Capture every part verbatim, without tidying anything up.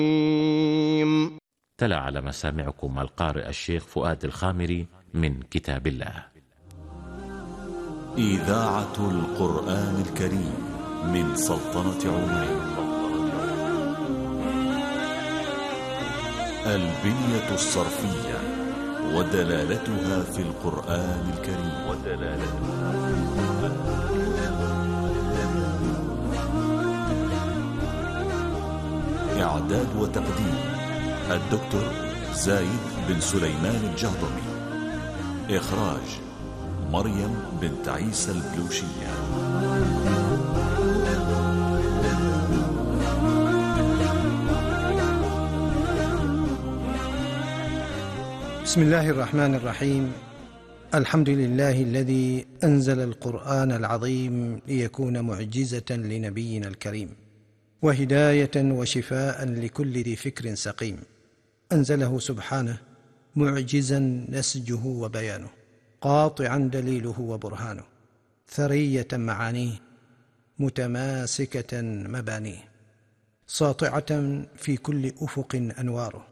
تلا على مسامعكم القارئ الشيخ فؤاد الخامري من كتاب الله. إذاعة القرآن الكريم من سلطنة عمان. البنية الصرفية ودلالتها في القرآن الكريم. ودلالتها إعداد وتقديم الدكتور زايد بن سليمان الجهضمي. إخراج مريم بنت عيسى البلوشية. بسم الله الرحمن الرحيم. الحمد لله الذي أنزل القرآن العظيم ليكون معجزة لنبينا الكريم وهداية وشفاء لكل ذي فكر سقيم. أنزله سبحانه معجزا نسجه وبيانه، قاطعا دليله وبرهانه، ثرية معانيه، متماسكة مبانيه، ساطعة في كل أفق أنواره،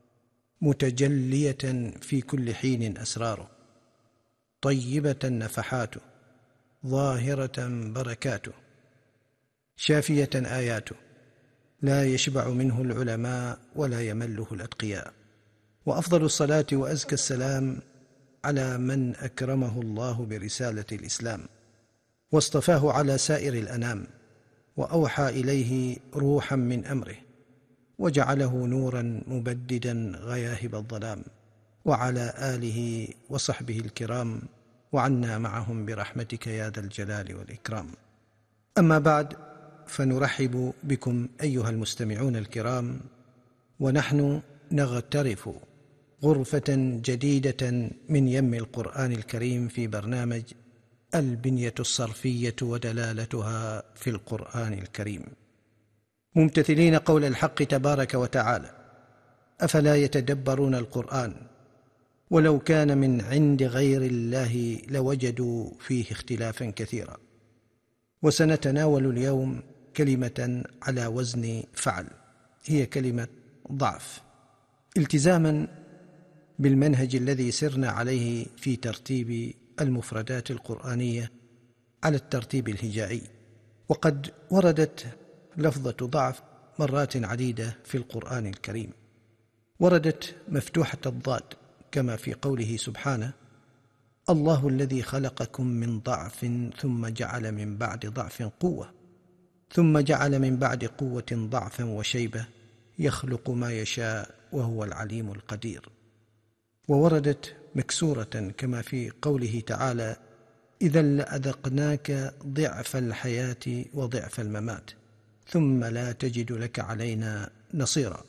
متجلية في كل حين أسراره، طيبة نفحاته، ظاهرة بركاته، شافية آياته، لا يشبع منه العلماء ولا يمله الأتقياء. وأفضل الصلاة وأزكى السلام على من أكرمه الله برسالة الإسلام واصطفاه على سائر الأنام، وأوحى إليه روحا من أمره، وجعله نورا مبددا غياهب الظلام، وعلى آله وصحبه الكرام، وعنا معهم برحمتك يا ذا الجلال والإكرام. أما بعد، فنرحب بكم أيها المستمعون الكرام، ونحن نغترف غرفة جديدة من يم القرآن الكريم في برنامج البنية الصرفية ودلالتها في القرآن الكريم، ممتثلين قول الحق تبارك وتعالى: أفلا يتدبرون القرآن ولو كان من عند غير الله لوجدوا فيه اختلافا كثيرا. وسنتناول اليوم كلمة على وزن فعل، هي كلمة ضعف، التزاما بالمنهج الذي سرنا عليه في ترتيب المفردات القرآنية على الترتيب الهجائي. وقد وردت لفظة ضعف مرات عديدة في القرآن الكريم، وردت مفتوحة الضاد كما في قوله سبحانه: الله الذي خلقكم من ضعف ثم جعل من بعد ضعف قوة ثم جعل من بعد قوة ضعفا وشيبة يخلق ما يشاء وهو العليم القدير. ووردت مكسورة كما في قوله تعالى: إذا لأذقناك ضعف الحياة وضعف الممات ثم لا تجد لك علينا نصيرا.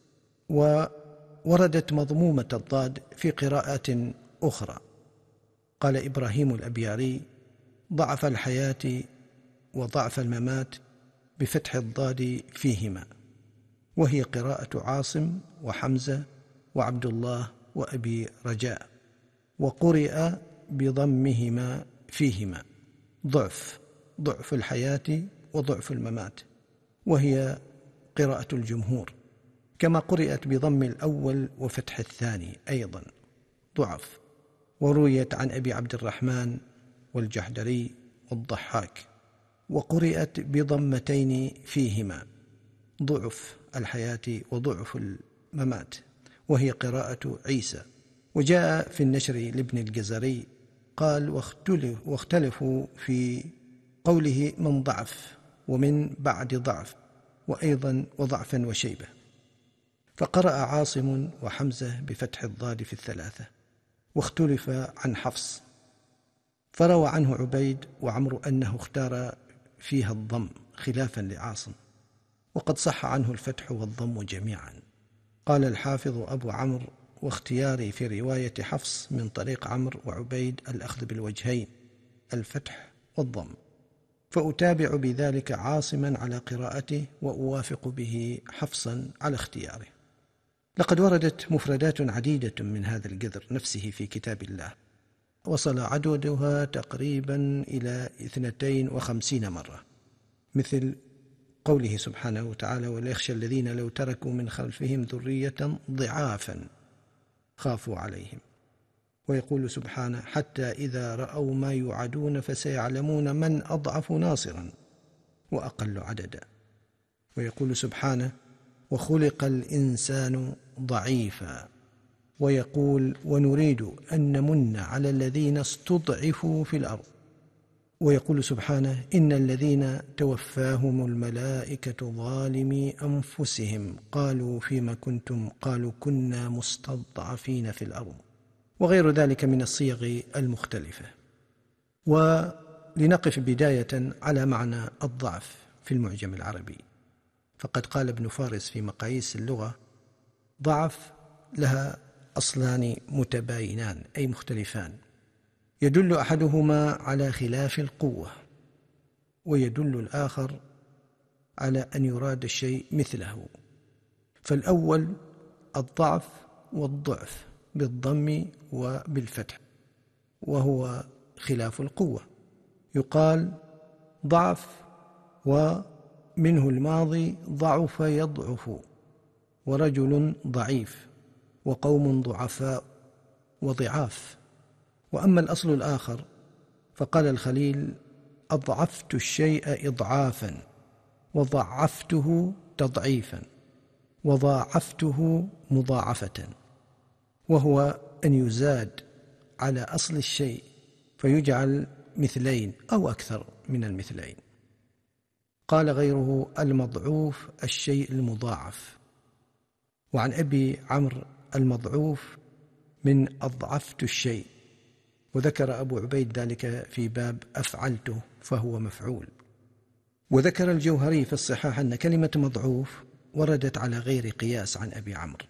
ووردت مضمومة الضاد في قراءات أخرى، قال إبراهيم الأبياري: ضعف الحياة وضعف الممات بفتح الضاد فيهما، وهي قراءة عاصم وحمزة وعبد الله وأبي رجاء. وقرئ بضمهما فيهما، ضعف ضعف الحياة وضعف الممات، وهي قراءة الجمهور، كما قرئت بضم الأول وفتح الثاني أيضا ضعف. ورويت عن أبي عبد الرحمن والجحدري والضحاك، وقرئت بضمتين فيهما، ضعف الحياة وضعف الممات، وهي قراءة عيسى. وجاء في النشر لابن الجزري قال: واختلف واختلفوا في قوله من ضعف ومن بعد ضعف، وأيضا وضعفا وشيبة، فقرأ عاصم وحمزة بفتح الضاد في الثلاثة، واختلف عن حفص، فروى عنه عبيد وعمرو أنه اختار فيها الضم خلافا لعاصم، وقد صح عنه الفتح والضم جميعا. قال الحافظ أبو عمرو: واختياري في رواية حفص من طريق عمرو وعبيد الأخذ بالوجهين، الفتح والضم، فأتابع بذلك عاصما على قراءته وأوافق به حفصا على اختياره. لقد وردت مفردات عديدة من هذا الجذر نفسه في كتاب الله، وصل عددها تقريبا إلى اثنتين وخمسين مرة، مثل قوله سبحانه وتعالى: وليخشى الذين لو تركوا من خلفهم ذرية ضعافا خافوا عليهم. ويقول سبحانه: حتى إذا رأوا ما يوعدون فسيعلمون من أضعف ناصرا وأقل عددا. ويقول سبحانه: وخلق الإنسان ضعيفا. ويقول: ونريد أن نمن على الذين استضعفوا في الأرض. ويقول سبحانه: إن الذين توفاهم الملائكة ظالمي أنفسهم قالوا فيما كنتم قالوا كنا مستضعفين في الأرض، وغير ذلك من الصيغ المختلفة. ولنقف بداية على معنى الضعف في المعجم العربي، فقد قال ابن فارس في مقاييس اللغة: ضعف لها أصلان متباينان أي مختلفان، يدل أحدهما على خلاف القوة، ويدل الآخر على أن يراد الشيء مثله. فالأول الضعف والضعف بالضم وبالفتح، وهو خلاف القوة. يقال ضعف ومنه الماضي ضعف يضعف، ورجل ضعيف، وقوم ضعفاء وضعاف. وأما الأصل الآخر فقال الخليل: أضعفت الشيء إضعافا، وضعفته تضعيفا، وضاعفته مضاعفة، وهو أن يزاد على أصل الشيء فيجعل مثلين أو أكثر من المثلين. قال غيره: المضعوف الشيء المضاعف. وعن أبي عمرو المضعوف من أضعفت الشيء، وذكر أبو عبيد ذلك في باب أفعلته فهو مفعول. وذكر الجوهري في الصحاح أن كلمة مضعوف وردت على غير قياس عن أبي عمرو.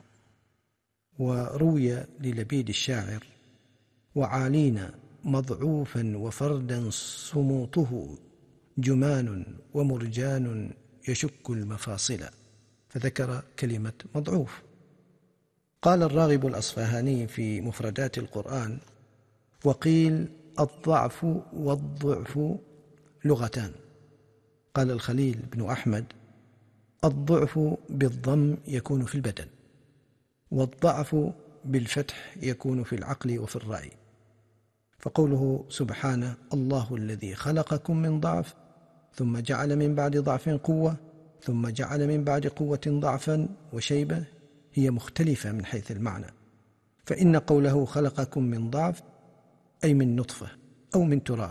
وروي للبيد الشاعر: وعالينا مضعوفا وفردا صموطه جمان ومرجان يشك المفاصل، فذكر كلمة مضعوف. قال الراغب الأصفهاني في مفردات القرآن: وقيل الضعف والضعف لغتان. قال الخليل بن أحمد: الضعف بالضم يكون في البدن، والضعف بالفتح يكون في العقل وفي الرأي. فقوله سبحانه: الله الذي خلقكم من ضعف ثم جعل من بعد ضعف قوة ثم جعل من بعد قوة ضعفا وشيبة، هي مختلفة من حيث المعنى. فإن قوله خلقكم من ضعف أي من نطفة أو من تراب،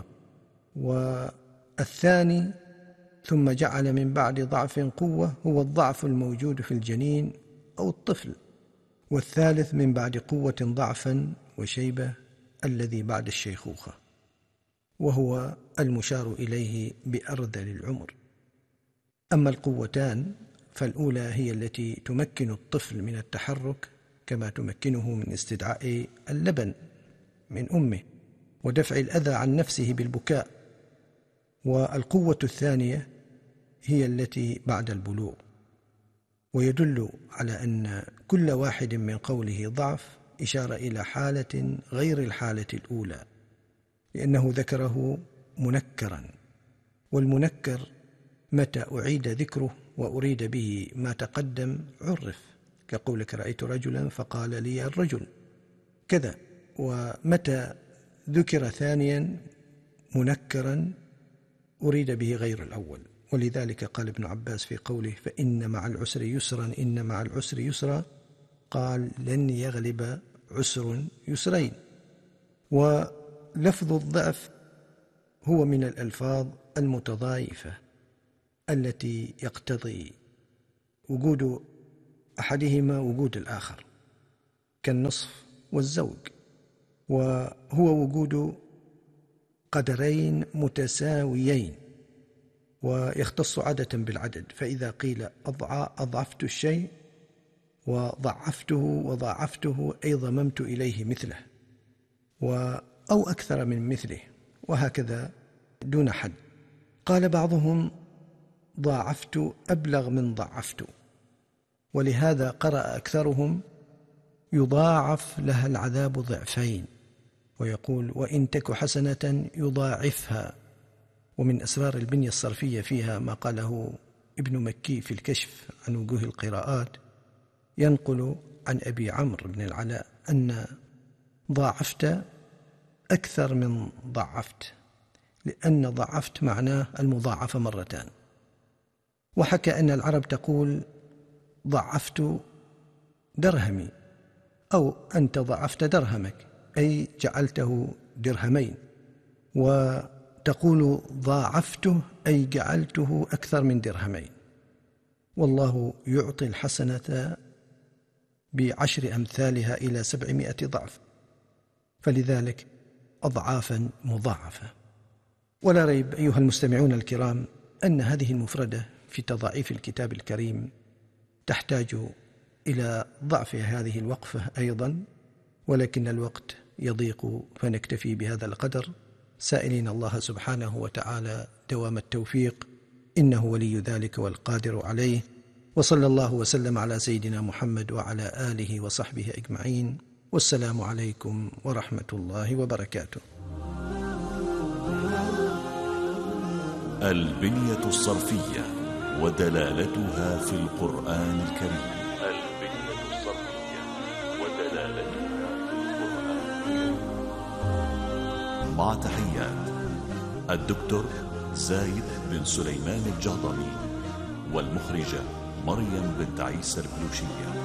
والثاني ثم جعل من بعد ضعف قوة هو الضعف الموجود في الجنين أو الطفل، والثالث من بعد قوة ضعفا وشيبة الذي بعد الشيخوخة، وهو المشار إليه بأرذل العمر. أما القوتان فالأولى هي التي تمكن الطفل من التحرك كما تمكنه من استدعاء اللبن من أمه ودفع الأذى عن نفسه بالبكاء، والقوة الثانية هي التي بعد البلوغ. ويدل على أن كل واحد من قوله ضعف إشارة إلى حالة غير الحالة الأولى، لأنه ذكره منكرا، والمنكر متى أعيد ذكره وأريد به ما تقدم عرف، كقولك رأيت رجلا فقال لي الرجل كذا. ومتى ذكر ثانيا منكرا أريد به غير الأول. ولذلك قال ابن عباس في قوله: فإن مع العسر يسرا إن مع العسر يسرا، قال: لن يغلب عسر يسرين. ولفظ الضعف هو من الألفاظ المتضايفة التي يقتضي وجود أحدهما وجود الآخر، كالنصف والزوج، وهو وجود قدرين متساويين ويختص عادة بالعدد. فإذا قيل أضعفت الشيء وضعفته وضاعفته أي ضممت إليه مثله أو أكثر من مثله، وهكذا دون حد. قال بعضهم: ضاعفت أبلغ من ضعفت، ولهذا قرأ أكثرهم: يضاعف لها العذاب ضعفين، ويقول: وإن تك حسنة يضاعفها. ومن أسرار البنية الصرفية فيها ما قاله ابن مكي في الكشف عن وجوه القراءات ينقل عن أبي عمرو بن العلاء أن ضاعفت أكثر من ضعفت، لأن ضعفت معناه المضاعفة مرتان. وحكى أن العرب تقول ضعفت درهمي، أو أنت ضعفت درهمك، أي جعلته درهمين، وتقول ضاعفته أي جعلته أكثر من درهمين. والله يعطي الحسنة بعشر أمثالها إلى سبعمائة ضعف، فلذلك أضعافا مضاعفة. ولا ريب أيها المستمعون الكرام أن هذه المفردة في تضاعيف الكتاب الكريم تحتاج إلى ضعف هذه الوقفة أيضا، ولكن الوقت يضيق فنكتفي بهذا القدر، سائلين الله سبحانه وتعالى دوام التوفيق، إنه ولي ذلك والقادر عليه. وصلى الله وسلم على سيدنا محمد وعلى آله وصحبه أجمعين، والسلام عليكم ورحمة الله وبركاته. البنية الصرفية ودلالتها في القرآن الكريم. البنية الصرفية ودلالتها في القرآن الكريم. مع تحيات الدكتور زايد بن سليمان الجهضمي والمخرجة مريم بنت عيسى البلوشية.